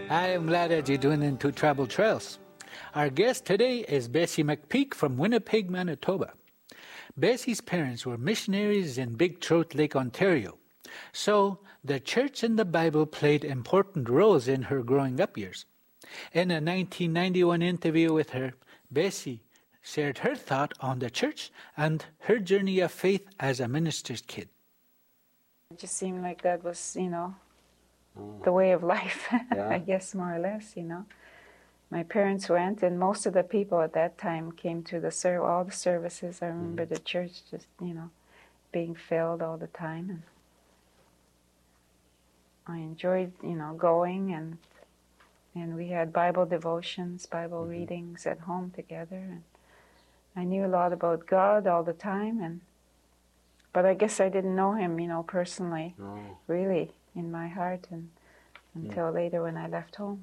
I am glad that you're doing into Travel Trails. Our guest today is Bessie McPeak from Winnipeg, Manitoba. Bessie's parents were missionaries in Big Trout Lake, Ontario. So the church and the Bible played important roles in her growing up years. In a 1991 interview with her, Bessie shared her thought on the church and her journey of faith as a minister's kid. It just seemed like that was, the way of life, I guess, more or less, My parents went, and most of the people at that time came to all the services. I remember the church just, being filled all the time. And I enjoyed, going, and we had Bible devotions, Bible readings at home together. And I knew a lot about God all the time, but I guess I didn't know Him, personally, really, in my heart, until later when I left home.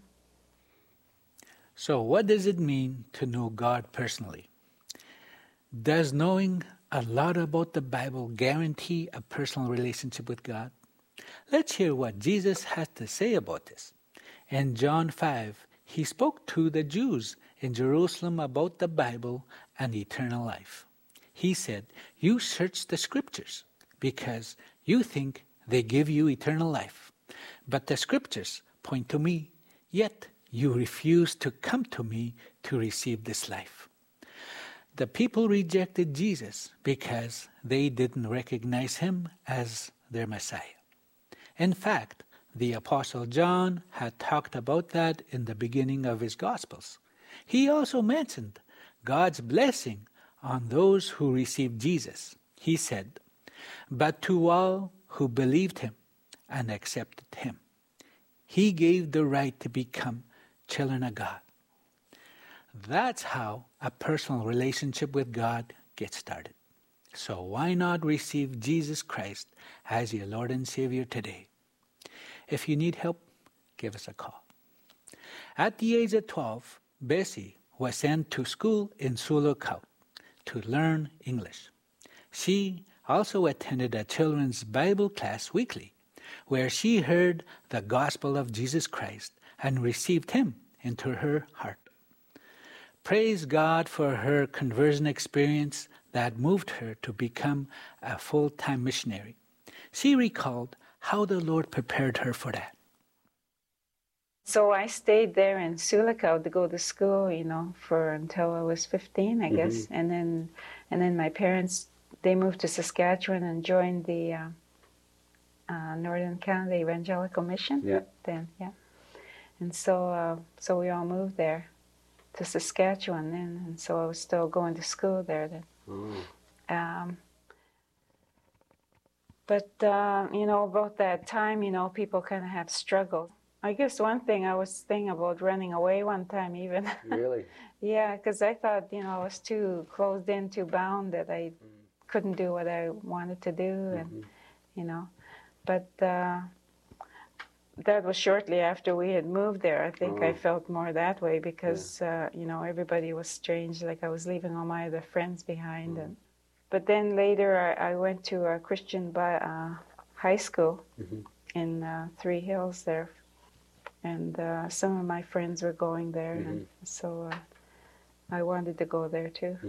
So what does it mean to know God personally? Does knowing a lot about the Bible guarantee a personal relationship with God? Let's hear what Jesus has to say about this. In John 5, He spoke to the Jews in Jerusalem about the Bible and eternal life. He said, "You search the Scriptures because you think they give you eternal life. But the Scriptures point to me, yet you refuse to come to me to receive this life." The people rejected Jesus because they didn't recognize Him as their Messiah. In fact, the Apostle John had talked about that in the beginning of his Gospels. He also mentioned God's blessing on those who received Jesus. He said, "But to all who believed Him and accepted Him, He gave the right to become children of God." That's how a personal relationship with God gets started. So why not receive Jesus Christ as your Lord and Savior today? If you need help, give us a call. At the age of 12, Bessie was sent to school in Sioux Lookout to learn English. She also attended a children's Bible class weekly, where she heard the gospel of Jesus Christ and received Him into her heart. Praise God for her conversion experience that moved her to become a full-time missionary. She recalled how the Lord prepared her for that. So I stayed there in Sioux Lookout to go to school, for until I was 15, I guess. And then my parents, they moved to Saskatchewan and joined the Northern Canada Evangelical Mission. And so we all moved there to Saskatchewan then, and so I was still going to school there then. But about that time, people kind of have struggled. I guess one thing I was thinking about running away one time even. Really? Yeah, because I thought, I was too closed in, too bound, that I couldn't do what I wanted to do, and but that was shortly after we had moved there. I think I felt more that way because, everybody was strange, like I was leaving all my other friends behind. But then later I went to a Christian high school in Three Hills there, and some of my friends were going there, and so I wanted to go there too.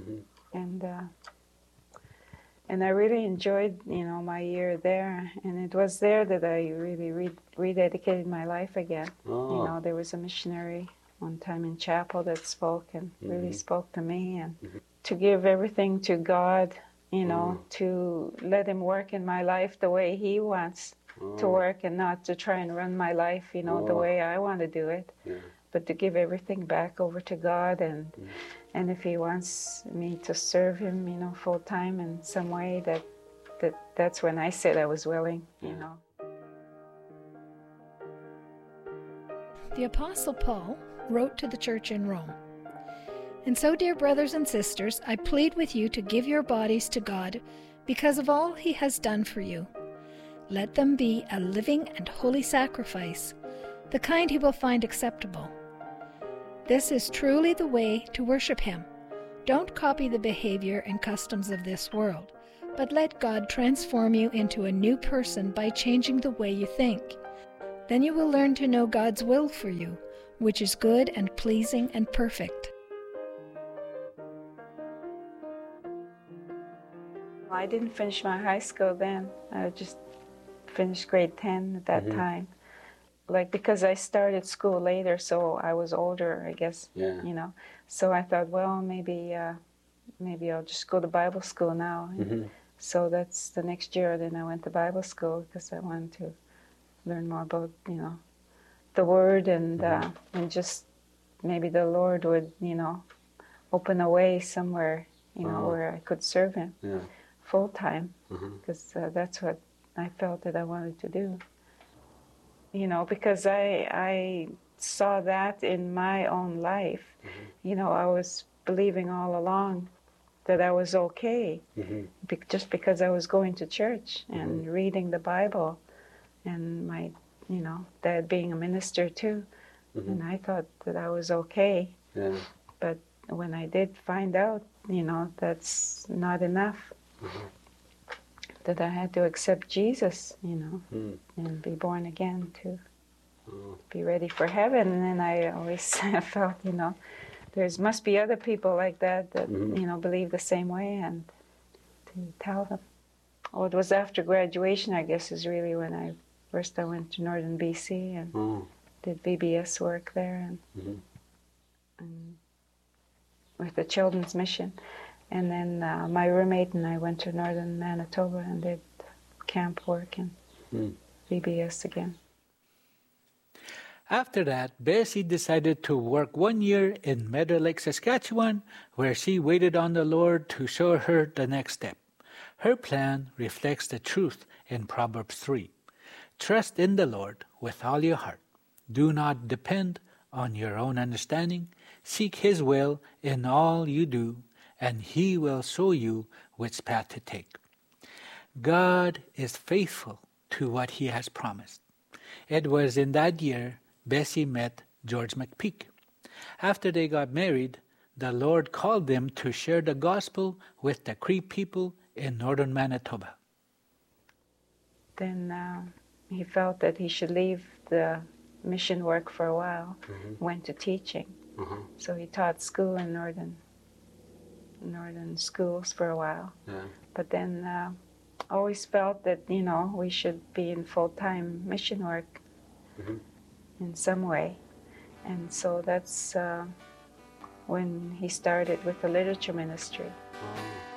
And I really enjoyed, my year there. And it was there that I really rededicated my life again. There was a missionary one time in chapel that spoke and really spoke to me. And to give everything to God, to let Him work in my life the way He wants to work, and not to try and run my life, the way I want to do it. But to give everything back over to God, and if He wants me to serve Him, full time in some way, that's when I said I was willing, The Apostle Paul wrote to the church in Rome, "And so, dear brothers and sisters, I plead with you to give your bodies to God because of all He has done for you. Let them be a living and holy sacrifice, the kind He will find acceptable. This is truly the way to worship Him. Don't copy the behavior and customs of this world, but let God transform you into a new person by changing the way you think. Then you will learn to know God's will for you, which is good and pleasing and perfect. I didn't finish my high school then. I just finished grade 10 at that time. Like, because I started school later, so I was older, I guess, you know. So I thought, well, maybe I'll just go to Bible school now. So that's the next year. Then I went to Bible school because I wanted to learn more about, you know, the Word and just maybe the Lord would, you know, open a way somewhere, you know, where I could serve Him full time, because that's what I felt that I wanted to do. You know, because I saw that in my own life. You know, I was believing all along that I was okay, just because I was going to church and reading the Bible, and my, you know, dad being a minister too, and I thought that I was okay. But when I did find out, you know, that's not enough, that I had to accept Jesus, you know, and be born again to be ready for heaven. And then I always felt, you know, there must be other people like that you know, believe the same way, and to tell them. Oh, it was after graduation, I guess, is really when I went to Northern BC and did VBS work there, and with the Children's Mission. And then my roommate and I went to Northern Manitoba and did camp work and VBS again. After that, Bessie decided to work 1 year in Meadow Lake, Saskatchewan, where she waited on the Lord to show her the next step. Her plan reflects the truth in Proverbs 3. Trust in the Lord with all your heart. Do not depend on your own understanding. Seek His will in all you do, and He will show you which path to take. God is faithful to what He has promised. It was in that year Bessie met George McPeak. After they got married, the Lord called them to share the gospel with the Cree people in northern Manitoba. Then he felt that he should leave the mission work for a while, went to teaching. So he taught school in northern schools for a while. But then always felt that, you know, we should be in full-time mission work in some way. And so that's when he started with the literature ministry.